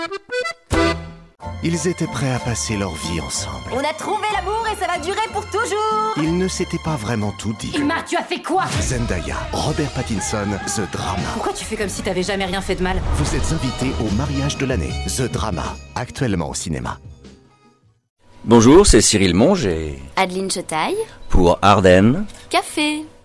Ils étaient prêts à passer leur vie ensemble. On a trouvé l'amour et ça va durer pour toujours. Ils ne s'étaient pas vraiment tout dit. Emma, tu as fait quoi? Zendaya, Robert Pattinson, The Drama. Pourquoi tu fais comme si t'avais jamais rien fait de mal? Vous êtes invités au mariage de l'année, The Drama, actuellement au cinéma. Bonjour, c'est Cyril Monge et... Adeline Chetaille. pour Ardennes. Café.